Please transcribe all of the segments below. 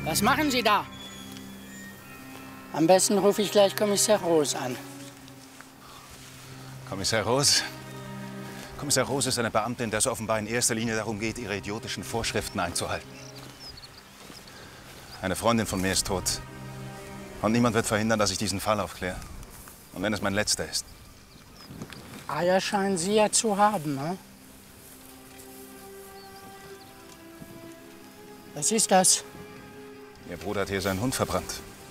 Was machen Sie da? Am besten rufe ich gleich Kommissar Roos an. Kommissar Roos? Kommissar Roos ist eine Beamtin, der es offenbar in erster Linie darum geht, ihre idiotischen Vorschriften einzuhalten. Eine Freundin von mir ist tot. Und niemand wird verhindern, dass ich diesen Fall aufkläre. Und wenn es mein letzter ist. Eier scheinen Sie ja zu haben, ne? Was ist das? Ihr Bruder hat hier seinen Hund verbrannt.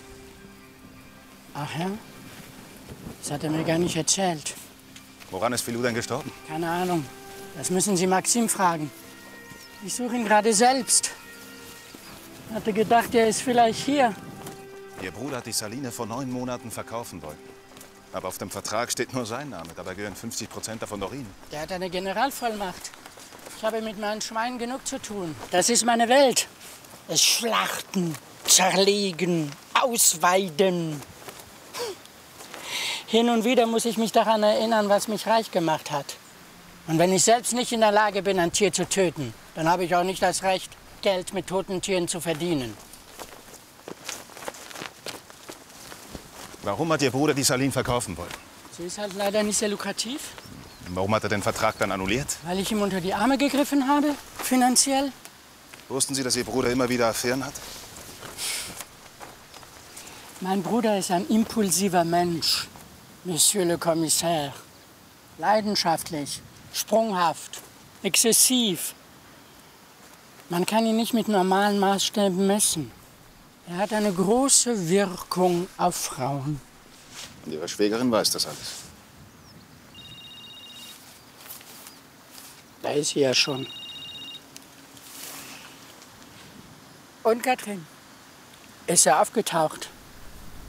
Ach ja? Das hat er mir gar nicht erzählt. Woran ist Filou denn gestorben? Keine Ahnung. Das müssen Sie Maxim fragen. Ich suche ihn gerade selbst. Hatte gedacht, er ist vielleicht hier. Ihr Bruder hat die Saline vor 9 Monaten verkaufen wollen. Aber auf dem Vertrag steht nur sein Name. Dabei gehören 50% davon doch ihm. Der hat eine Generalvollmacht. Ich habe mit meinen Schweinen genug zu tun. Das ist meine Welt. Es Schlachten, Zerlegen, Ausweiden. Hin und wieder muss ich mich daran erinnern, was mich reich gemacht hat. Und wenn ich selbst nicht in der Lage bin, ein Tier zu töten, dann habe ich auch nicht das Recht, Geld mit toten Tieren zu verdienen. Warum hat Ihr Bruder die Saline verkaufen wollen? Sie ist halt leider nicht sehr lukrativ. Warum hat er den Vertrag dann annulliert? Weil ich ihm unter die Arme gegriffen habe, finanziell. Wussten Sie, dass Ihr Bruder immer wieder Affären hat? Mein Bruder ist ein impulsiver Mensch, Monsieur le Commissaire. Leidenschaftlich, sprunghaft, exzessiv. Man kann ihn nicht mit normalen Maßstäben messen. Er hat eine große Wirkung auf Frauen. Und Ihre Schwägerin weiß das alles. Da ist sie ja schon. Und Katrin, ist er aufgetaucht?